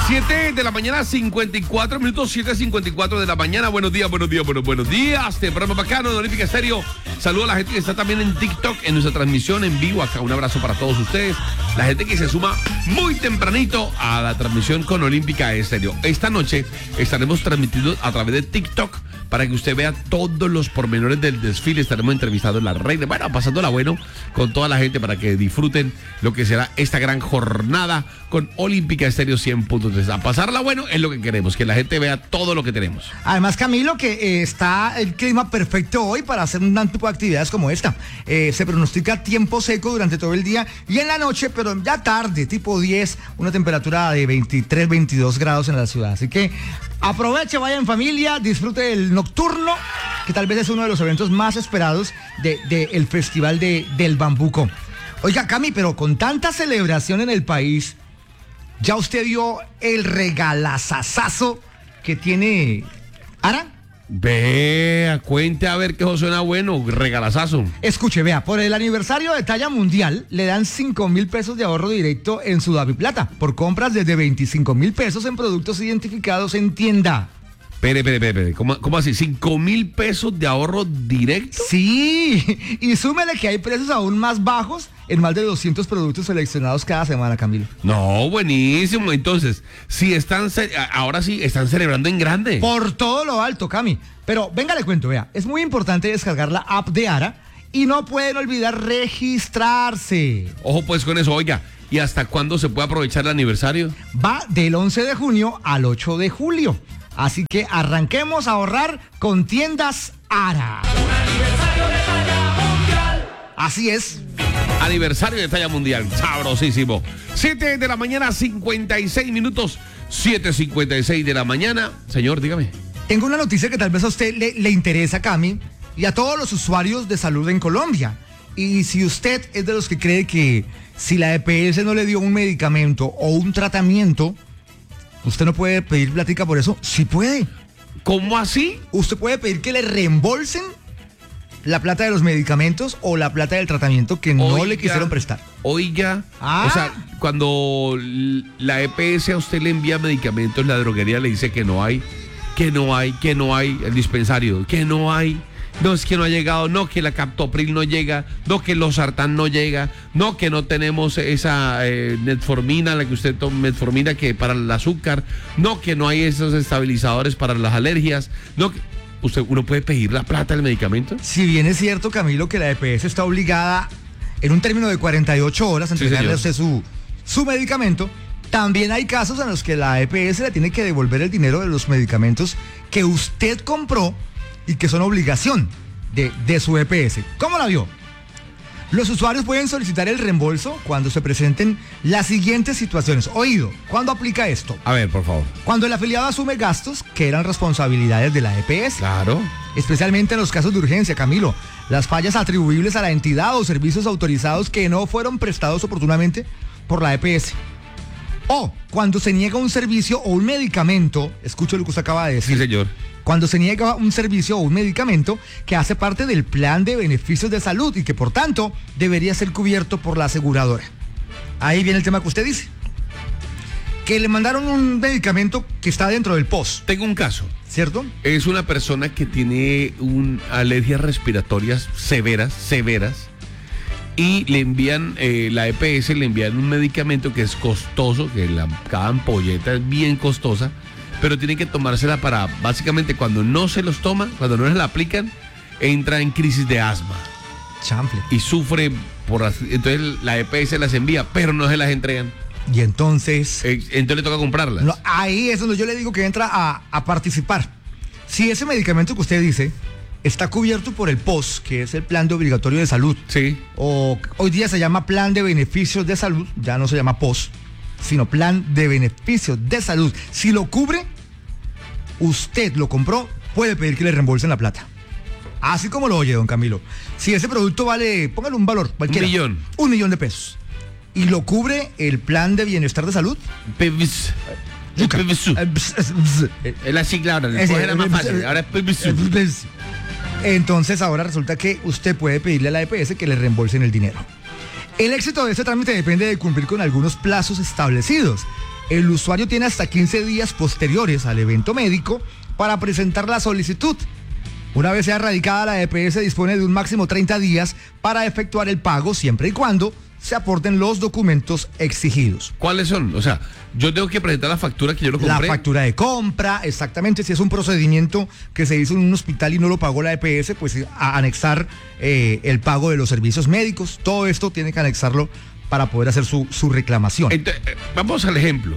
7 de la mañana, 54 minutos, 7:54 de la mañana. Buenos días. Este programa bacano de Olímpica Estéreo. Saludo a la gente que está también en TikTok, en nuestra transmisión en vivo acá. Un abrazo para todos ustedes. La gente que se suma muy tempranito a la transmisión con Olímpica Estéreo. Esta noche estaremos transmitiendo a través de TikTok para que usted vea todos los pormenores del desfile. Estaremos entrevistando a la reina, bueno, pasándola bueno con toda la gente para que disfruten lo que será esta gran jornada con Olímpica Estéreo 100.3. A pasarla bueno es lo que queremos, que la gente vea todo lo que tenemos. Además, Camilo, que está el clima perfecto hoy para hacer un tipo de actividades como esta. Se pronostica tiempo seco durante todo el día y en la noche, pero ya tarde, tipo 10, una temperatura de 23, 22 grados en la ciudad. Así que aproveche, vaya en familia, disfrute del nocturno, que tal vez es uno de los eventos más esperados del Festival del Bambuco. Oiga, Cami, pero con tanta celebración en el país, ¿ya usted vio el regalazazazo que tiene Ara? Vea, cuente a ver que eso suena bueno, regalazazo. Escuche, vea, por el aniversario de talla mundial le dan 5,000 pesos de ahorro directo en su Daviplata por compras desde 25,000 pesos en productos identificados en tienda. Espere, ¿cómo así? ¿5,000 pesos de ahorro directo? Sí, y súmele que hay precios aún más bajos en más de 200 productos seleccionados cada semana, Camilo. No, buenísimo. Entonces, ahora sí están celebrando en grande. Por todo lo alto, Cami. Pero venga, le cuento, vea, es muy importante descargar la app de Ara y no pueden olvidar registrarse. Ojo pues con eso, oiga. ¿Y hasta cuándo se puede aprovechar el aniversario? Va del 11 de junio al 8 de julio. Así que arranquemos a ahorrar con tiendas Ara. Un aniversario de talla mundial. Así es. Aniversario de talla mundial. Sabrosísimo. 7 de la mañana, 56 minutos. 7:56 de la mañana. Señor, dígame. Tengo una noticia que tal vez a usted le interesa, Cami, y a todos los usuarios de salud en Colombia. Y si usted es de los que cree que si la EPS no le dio un medicamento o un tratamiento, ¿usted no puede pedir plática por eso? Sí puede. ¿Cómo así? Usted puede pedir que le reembolsen la plata de los medicamentos o la plata del tratamiento que no le quisieron prestar. Oiga, o sea, cuando la EPS a usted le envía medicamentos, la droguería le dice que no hay, el dispensario, que no hay. No, es que no ha llegado, no, que la captopril no llega, no, que los sartán no llega, no, que no tenemos esa metformina, la que usted toma, metformina que para el azúcar, no, que no hay esos estabilizadores para las alergias, no, uno puede pedir la plata del medicamento. Si bien es cierto, Camilo, que la EPS está obligada en un término de 48 horas a entregarle a usted su medicamento, también hay casos en los que la EPS le tiene que devolver el dinero de los medicamentos que usted compró y que son obligación de su EPS. ¿Cómo la vio? Los usuarios pueden solicitar el reembolso cuando se presenten las siguientes situaciones. Oído, ¿cuándo aplica esto? A ver, por favor. Cuando el afiliado asume gastos que eran responsabilidades de la EPS. Claro. Especialmente en los casos de urgencia, Camilo. Las fallas atribuibles a la entidad o servicios autorizados que no fueron prestados oportunamente por la EPS. O cuando se niega un servicio o un medicamento, escucho lo que usted acaba de decir. Sí, señor. Cuando se niega un servicio o un medicamento que hace parte del plan de beneficios de salud y que por tanto debería ser cubierto por la aseguradora. Ahí viene el tema que usted dice. Que le mandaron un medicamento que está dentro del POS. Tengo un caso. ¿Cierto? Es una persona que tiene alergias respiratorias severas. Y le envían, la EPS le envían un medicamento que es costoso, que cada ampolleta es bien costosa, pero tienen que tomársela para, básicamente, cuando no se los toman, cuando no se la aplican, entra en crisis de asma. Chanfle. Y sufre entonces la EPS las envía, pero no se las entregan. Y entonces le toca comprarlas. No, ahí es donde yo le digo que entra a participar. Si ese medicamento que usted dice está cubierto por el POS, que es el plan de obligatorio de salud. Sí. O hoy día se llama plan de beneficios de salud, ya no se llama POS, sino plan de beneficios de salud. Si lo cubre, usted lo compró, puede pedir que le reembolsen la plata. Así como lo oye, don Camilo. Si ese producto vale, póngale un valor, cualquiera. 1 millón. 1 millón de pesos. Y lo cubre el plan de bienestar de salud. PBS. Es la sigla ahora, después era más fácil. Ahora es PBS. Entonces ahora resulta que usted puede pedirle a la EPS que le reembolsen el dinero. El éxito de este trámite depende de cumplir con algunos plazos establecidos. el usuario tiene hasta 15 días posteriores al evento médico para presentar la solicitud. Una vez sea radicada, la EPS dispone de un máximo 30 días para efectuar el pago, siempre y cuando se aporten los documentos exigidos. ¿Cuáles son? O sea, yo tengo que presentar la factura que yo lo compré. La factura de compra, exactamente. Si es un procedimiento que se hizo en un hospital y no lo pagó la EPS, pues a anexar el pago de los servicios médicos. Todo esto tiene que anexarlo para poder hacer su reclamación. Entonces, vamos al ejemplo.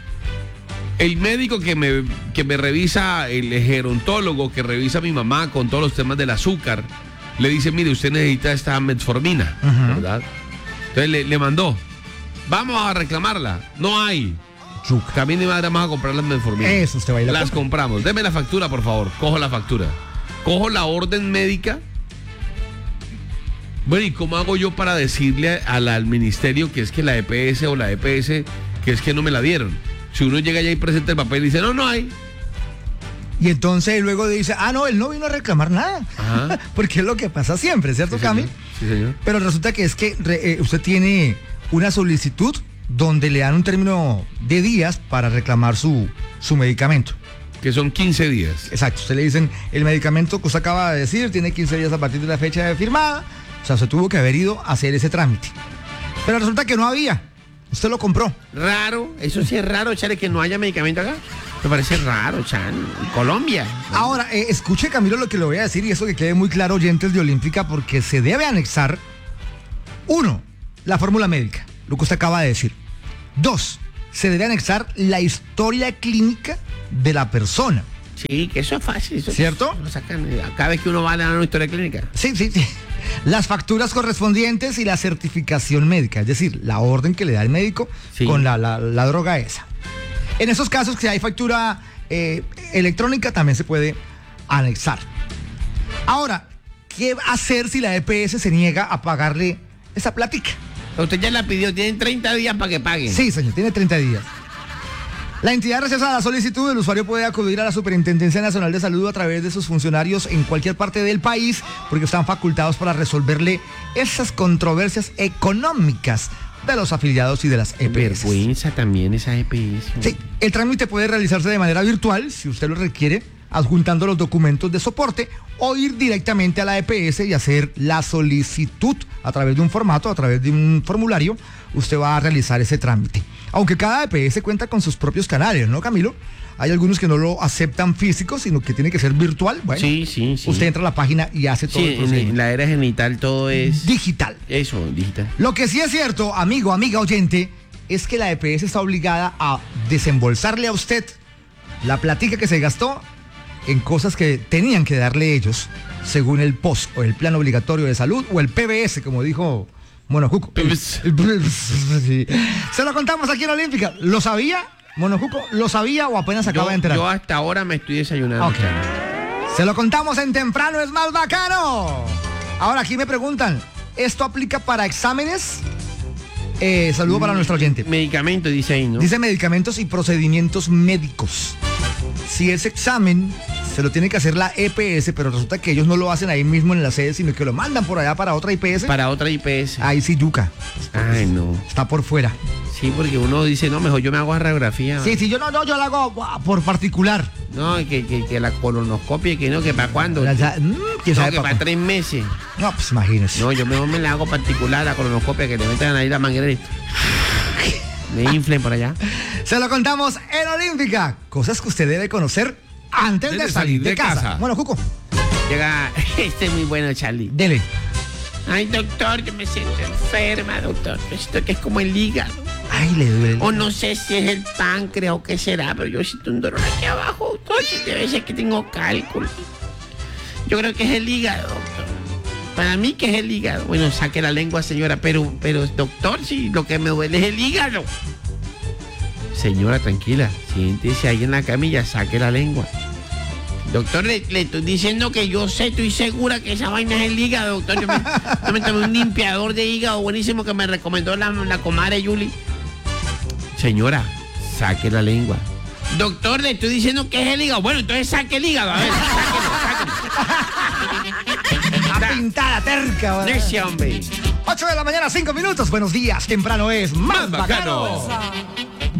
El médico que me revisa, el gerontólogo que revisa a mi mamá con todos los temas del azúcar, le dice, mire, usted necesita esta metformina, ¿verdad? Entonces le mandó, vamos a reclamarla, no hay. Yuca. También mi madre vamos a comprar las metforminas. Eso, usted va a ir a la Las compra. compramos. Deme la factura, por favor. Cojo la factura. Cojo la orden médica. Bueno, ¿y cómo hago yo para decirle al ministerio que es que la EPS o la EPS que es que no me la dieron? Si uno llega allá y presenta el papel y dice, no hay. Y entonces luego dice, no, él no vino a reclamar nada. Ajá. Porque es lo que pasa siempre, ¿cierto, Sí, Cami? señor. Sí, señor. Pero resulta que es que usted tiene una solicitud donde le dan un término de días para reclamar su medicamento. Que son 15 días. Exacto, usted le dicen, el medicamento que usted acaba de decir tiene 15 días a partir de la fecha de firmada. O sea, usted tuvo que haber ido a hacer ese trámite. Pero resulta que no había. Usted lo compró. Raro, eso sí es raro, Chale, que no haya medicamento acá. Me parece raro, Chan. En Colombia. Ahora, escuche, Camilo, lo que le voy a decir, y eso que quede muy claro, oyentes de Olímpica, porque se debe anexar, 1, la fórmula médica, lo que usted acaba de decir. 2, se debe anexar la historia clínica de la persona. Sí, que eso es fácil. Eso ¿Cierto? Lo sacan cada vez que uno va a dar una historia clínica. Sí. Las facturas correspondientes y la certificación médica, es decir, la orden que le da el médico Sí. con la droga esa. En esos casos, si hay factura electrónica, también se puede anexar. Ahora, ¿qué hacer si la EPS se niega a pagarle esa platica? Usted ya la pidió, tienen 30 días para que paguen. Sí, señor, tiene 30 días. La entidad rechaza la solicitud, el usuario puede acudir a la Superintendencia Nacional de Salud a través de sus funcionarios en cualquier parte del país porque están facultados para resolverle esas controversias económicas de los afiliados y de las EPS. Vergüenza también esa EPS. Sí, el trámite puede realizarse de manera virtual, si usted lo requiere, adjuntando los documentos de soporte o ir directamente a la EPS y hacer la solicitud a través de un formato, a través de un formulario, usted va a realizar ese trámite. Aunque cada EPS cuenta con sus propios canales, ¿no, Camilo? Hay algunos que no lo aceptan físico, sino que tiene que ser virtual. Bueno, Sí. usted entra a la página y hace todo Sí, el procedimiento. en la era genital todo es... Digital. Eso, digital. Lo que sí es cierto, amigo, amiga oyente, es que la EPS está obligada a desembolsarle a usted la platica que se gastó en cosas que tenían que darle ellos, según el POS o el Plan Obligatorio de Salud o el PBS, como dijo Monocuco. Sí. Se lo contamos aquí en Olímpica. ¿Lo sabía, Monocuco? ¿Lo sabía o apenas acaba de enterar? Yo hasta ahora me estoy desayunando. Ok. Chale. Se lo contamos en Temprano es más bacano. Ahora aquí me preguntan, ¿esto aplica para exámenes? Saludo para nuestro oyente. Medicamento, dice ahí, ¿no? Dice medicamentos y procedimientos médicos. Si ese examen se lo tiene que hacer la EPS, pero resulta que ellos no lo hacen ahí mismo en la sede, sino que lo mandan por allá para otra IPS. Para otra IPS. Ahí sí yuca. Ay, no. Está por fuera. Sí, porque uno dice, no, mejor yo me hago radiografía. Sí, yo no, yo la hago por particular. No, que la colonoscopia, que no, que para cuándo. ¿Quién No, sabe que pa' para cuándo? 3 meses. No, pues imagínese. No, yo mejor me la hago particular, la colonoscopia, que le metan ahí la manguera y me inflen por allá. Se lo contamos en Olímpica. Cosas que usted debe conocer antes de salir de casa. Bueno, Cuco, Llega, este es muy bueno, Charlie. dele. Ay, doctor, yo me siento enferma, doctor. Me siento que es como el hígado. Ay, le duele. O no sé si es el páncreas o qué será, pero yo siento un dolor aquí abajo, doctor. Y debe ser que tengo cálculo. Yo creo que es el hígado, doctor. Para mí que es el hígado. Bueno, saque la lengua, señora, pero doctor, si lo que me duele es el hígado. Señora, tranquila, siéntese ahí en la camilla, saque la lengua. Doctor, le estoy diciendo que yo sé, estoy segura que esa vaina es el hígado, doctor. Yo me tomé un limpiador de hígado buenísimo que me recomendó la comadre Yuli. Señora, saque la lengua. Doctor, le estoy diciendo que es el hígado. Bueno, entonces saque el hígado, a ver, sáquelo. A pintada terca. ¿verdad? Ese hombre. 8 de la mañana, 5 minutos. Buenos días. Temprano es más Más bacano. bacano.